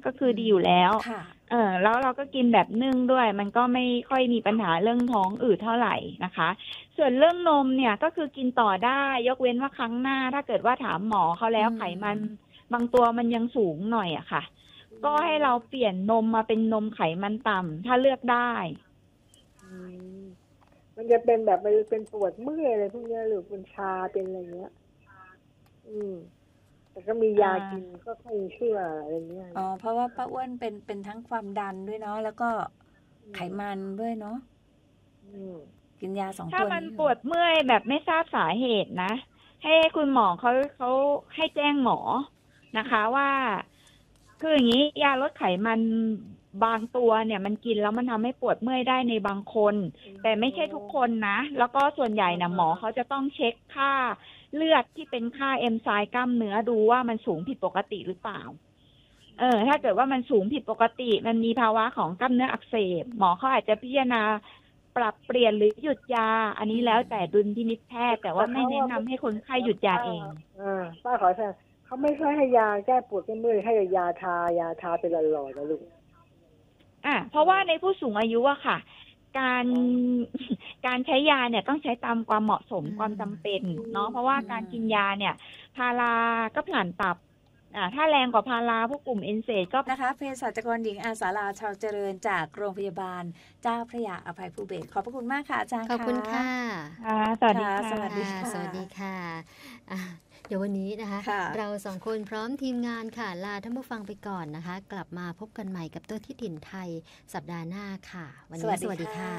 ก็คือดีอยู่แล้วแล้วเราก็กินแบบนึ่งด้วยมันก็ไม่ค่อยมีปัญหาเรื่องท้องอืดเท่าไหร่นะคะส่วนเรื่องนมเนี่ยก็คือกินต่อได้ยกเว้นว่าครั้งหน้าถ้าเกิดว่าถามหมอเขาแล้วไขมันบางตัวมันยังสูงหน่อยอะค่ะก็ให้เราเปลี่ยนนมมาเป็นนมไขมันต่ำถ้าเลือกได้มันจะเป็นแบบเป็นปวดเมื่อยอะไรพวกนี้หรือเป็นชาเป็นอะไรเงี้ยแต่ก็มียากินก็ค่อยเชื่ออะไรเงี้ยเพราะว่าป้าอ้วนเป็นทั้งความดันด้วยเนาะแล้วก็ไขมันด้วยเนาะกินยา2 ตัวนี้ถ้ามันปวดเมื่อยแบบไม่ทราบสาเหตุนะให้คุณหมอเขาให้แจ้งหมอนะคะว่าคืออย่างนี้ยาลดไขมันบางตัวเนี่ยมันกินแล้วมันทำให้ปวดเมื่อยได้ในบางคนแต่ไม่ใช่ทุกคนนะแล้วก็ส่วนใหญ่นะหมอเขาจะต้องเช็คค่าเลือดที่เป็นค่าเอนไซม์กล้ามเนื้อดูว่ามันสูงผิดปกติหรือเปล่าถ้าเกิดว่ามันสูงผิดปกติมันมีภาวะของกล้ามเนื้ออักเสบหมอเขาอาจจะพิจารณาปรับเปลี่ยนหรือหยุดยาอันนี้แล้วแต่ดุลพินิจแพทย์แต่ว่าไม่แนะนำให้คนไข้หยุดยาเองป้าขอแทนเขาไม่ค่อยให้ยาแก้ปวดแก้เมื่อยให้ยาทาเป็นหลอดๆนะลูกเพราะว่าในผู้สูงอายุอะค่ะการใช้ยาเนี่ยต้องใช้ตามความเหมาะสมความจำเป็นเนาะเพราะว่าการกินยาเนี่ยพาราก็ผ่านตับถ้าแรงกว่าพาราพวกกลุ่มเอนเซดก็นะคะเภสัชกรหญิงอาสาลาชาวเจริญจากโรงพยาบาลเจ้าพระยาอภัยภูเบศรขอบพระคุณมากค่ะอาจารย์ขอบคุณค่ะสวัสดีค่ะสวัสดีค่ะเดี๋ยววันนี้นะคะเรา2 คนพร้อมทีมงานค่ะลาท่านผู้ฟังไปก่อนนะคะกลับมาพบกันใหม่กับตัวที่ถิ่นไทยสัปดาห์หน้าค่ะวันนี้สวัสดีค่ะ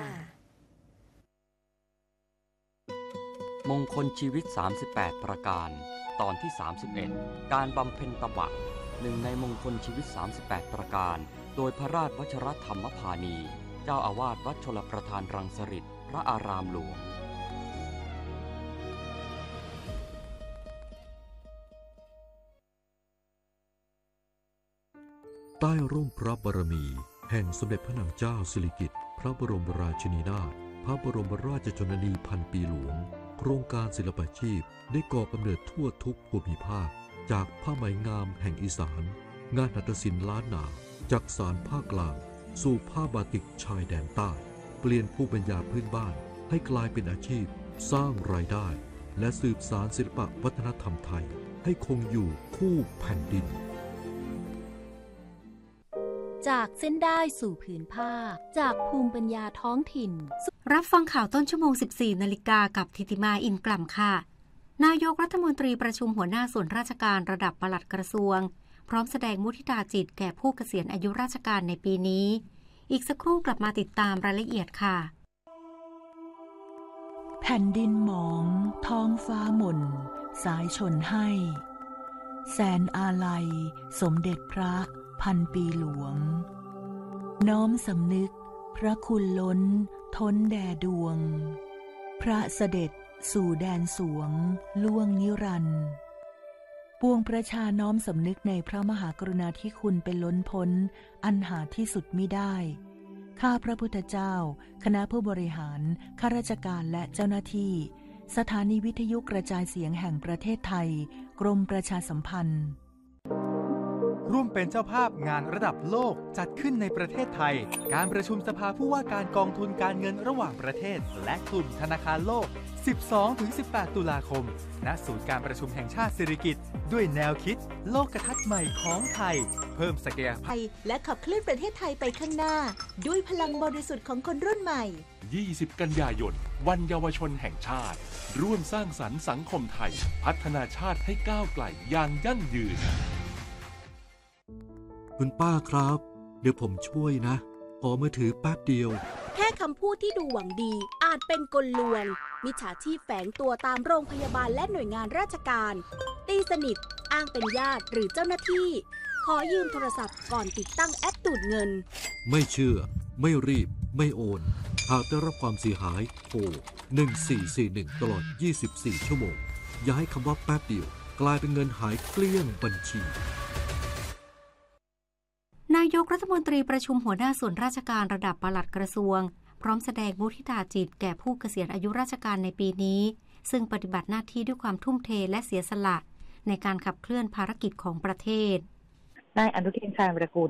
มงคลชีวิต38ประการตอนที่31การบำเพ็ญตบะหนึ่งในมงคลชีวิต38ประการโดยพระราชวชรธรรมพานีเจ้าอาวาสวัดชลประทานรังสฤษฎ์พระอารามหลวงใต้ร่มพระบารมีแห่งสมเด็จพระนางเจ้าสิริกิติ์พระบรมราชินีนาถพระบรมราชชนนีพันปีหลวงโครงการศิลปาชีพได้ก่อกำเนิดทั่วทุกภูมิภาคจากผ้าไหมงามแห่งอีสานงานหัตถศิลป์ล้านนาจากสานภาคกลางสู่ผ้าบาติกชายแดนใต้เปลี่ยนภูมิปัญญาพื้นบ้านให้กลายเป็นอาชีพสร้างรายได้และสืบสานศิลปวัฒนธรรมไทยให้คงอยู่คู่แผ่นดินจากเส้นได้สู่ผืนผ้าจากภูมิปัญญาท้องถิ่นรับฟังข่าวต้นชั่วโมง 14 นาฬิกากับธิติมาอินกล่ำค่ะนายกรัฐมนตรีประชุมหัวหน้าส่วนราชการระดับปลัดกระทรวงพร้อมแสดงมุทิตาจิตแก่ผู้เกษียณอายุราชการในปีนี้อีกสักครู่กลับมาติดตามรายละเอียดค่ะแผ่นดินหมองท้องฟ้าหม่นสายชนให้แสนอาลัยสมเด็จพระพันปีหลวงน้อมสำนึกพระคุณล้นท้นแด่ดวงพระเสด็จสู่แดนสวงล่วงนิรันดร์ปวงประชาน้อมสำนึกในพระมหากรุณาธิคุณเป็นล้นพ้นอันหาที่สุดมิได้ข้าพระพุทธเจ้าคณะผู้บริหารข้าราชการและเจ้าหน้าที่สถานีวิทยุกระจายเสียงแห่งประเทศไทยกรมประชาสัมพันธ์ร่วมเป็นเจ้าภาพงานระดับโลกจัดขึ้นในประเทศไทยการประชุมสภาผู้ว่าการกองทุนการเงินระหว่างประเทศและกลุ่มธนาคารโลก 12-18 ตุลาคมณศูนย์การประชุมแห่งชาติสิริกิติ์ด้วยแนวคิดโลกทัศน์ใหม่ของไทยเพิ่มศักยภาพและขับเคลื่อนประเทศไทยไปข้างหน้าด้วยพลังบริสุทธิ์ของคนรุ่นใหม่ 20 กันยายนวันเยาวชนแห่งชาติร่วมสร้างสรรค์สังคมไทยพัฒนาชาติให้ก้าวไกลอย่างยั่งยืนคุณป้าครับเดี๋ยวผมช่วยนะขอมือถือแป๊บเดียวแค่คำพูดที่ดูหวังดีอาจเป็นกลลวงมิจฉาชีพแฝงตัวตามโรงพยาบาลและหน่วยงานราชการตีสนิทอ้างเป็นญาติหรือเจ้าหน้าที่ขอยืมโทรศัพท์ก่อนติดตั้งแอปดูดเงินไม่เชื่อไม่รีบไม่โอนหากได้รับความเสียหายโทร1441ตลอด24ชั่วโมงอย่าให้คำว่าแป๊บเดียวกลายเป็นเงินหายเกลี้ยงบัญชีนายกรัฐมนตรีประชุมหัวหน้าส่วนราชการระดับปลัดกระทรวงพร้อมแสดงมุทิตาจิตแก่ผู้เกษียณอายุราชการในปีนี้ซึ่งปฏิบัติหน้าที่ด้วยความทุ่มเทและเสียสละในการขับเคลื่อนภารกิจของประเทศนายอนุทินชาญวิรากูล